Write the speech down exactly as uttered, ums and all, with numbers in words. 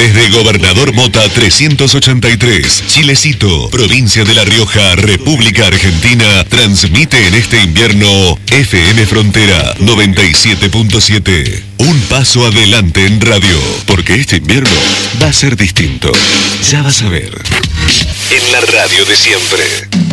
Desde Gobernador Mota trescientos ochenta y tres, Chilecito, provincia de La Rioja, República Argentina, transmite en este invierno F M Frontera noventa y siete punto siete. Un paso adelante en radio, porque este invierno va a ser distinto. Ya vas a ver. En la radio de siempre.